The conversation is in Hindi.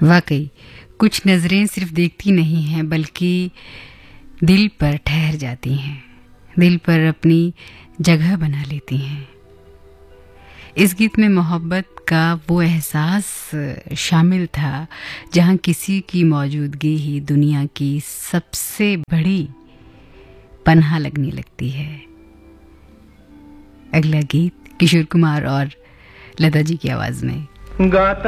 वाकई कुछ नज़रें सिर्फ देखती नहीं हैं बल्कि दिल पर ठहर जाती हैं, दिल पर अपनी जगह बना लेती हैं। इस गीत में मोहब्बत का वो एहसास शामिल था जहाँ किसी की मौजूदगी ही दुनिया की सबसे बड़ी पनाह लगने लगती है। अगला गीत किशोर कुमार और लता जी की आवाज़ में।